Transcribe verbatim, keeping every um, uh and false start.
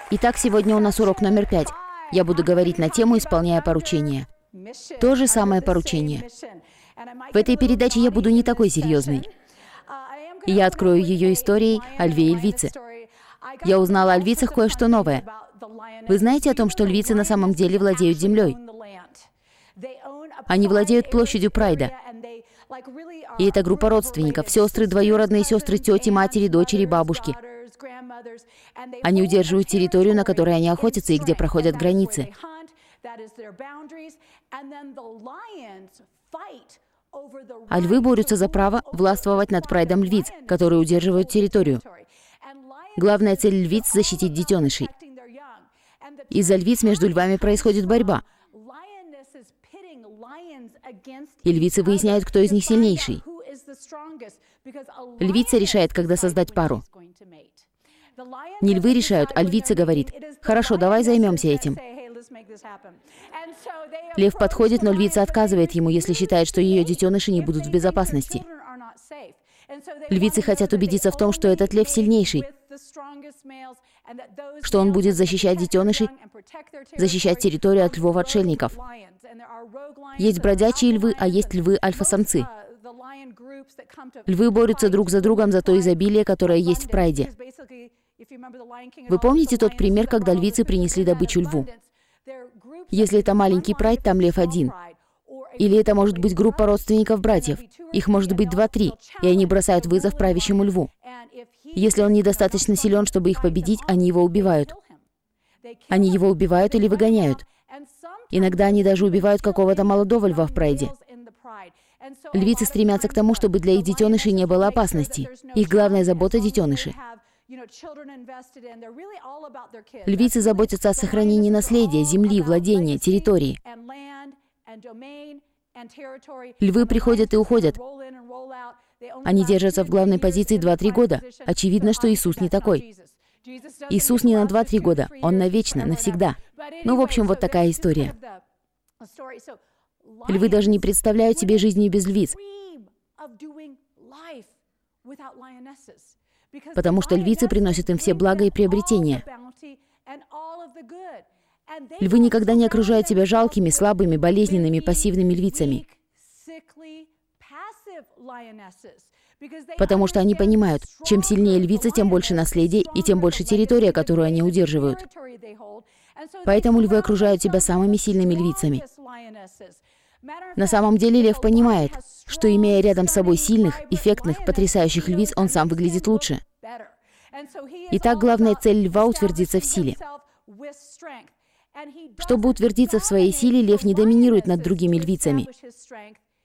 Итак, сегодня у нас урок номер пять. Я буду говорить на тему «Исполняя поручение». То же самое поручение. В этой передаче я буду не такой серьезный. Я открою ее историей о льве и львице. Я узнала о львицах кое-что новое. Вы знаете о том, что львицы на самом деле владеют землей? Они владеют площадью Прайда. И это группа родственников, сестры, двоюродные сестры, тети, матери, дочери, бабушки. Они удерживают территорию, на которой они охотятся и где проходят границы. А львы борются за право властвовать над прайдом львиц, которые удерживают территорию. Главная цель львиц — защитить детенышей. Из-за львиц между львами происходит борьба. И львицы выясняют, кто из них сильнейший. Львица решает, когда создать пару. Не львы решают, а львица говорит: «Хорошо, давай займемся этим». Лев подходит, но львица отказывает ему, если считает, что ее детеныши не будут в безопасности. Львицы хотят убедиться в том, что этот лев сильнейший, что он будет защищать детенышей, защищать территорию от львов-отшельников. Есть бродячие львы, а есть львы-альфа-самцы. Львы борются друг за другом за то изобилие, которое есть в прайде. Вы помните тот пример, когда львицы принесли добычу льву? Если это маленький прайд, там лев один. Или это может быть группа родственников-братьев. Их может быть два-три, и они бросают вызов правящему льву. Если он недостаточно силен, чтобы их победить, они его убивают. Они его убивают или выгоняют. Иногда они даже убивают какого-то молодого льва в прайде. Львицы стремятся к тому, чтобы для их детенышей не было опасности. Их главная забота — детеныши. Львицы заботятся о сохранении наследия, земли, владения, территории. Львы приходят и уходят. Они держатся в главной позиции два-три года. Очевидно, что Иисус не такой. Иисус не на два-три года, Он навечно, навсегда. Ну, в общем, вот такая история. Львы даже не представляют себе жизни без львиц, потому что львицы приносят им все блага и приобретения. Львы никогда не окружают себя жалкими, слабыми, болезненными, пассивными львицами, потому что они понимают, чем сильнее львица, тем больше наследия и тем больше территория, которую они удерживают. Поэтому львы окружают себя самыми сильными львицами. На самом деле лев понимает, что, имея рядом с собой сильных, эффектных, потрясающих львиц, он сам выглядит лучше. Итак, главная цель льва — утвердиться в силе. Чтобы утвердиться в своей силе, лев не доминирует над другими львицами.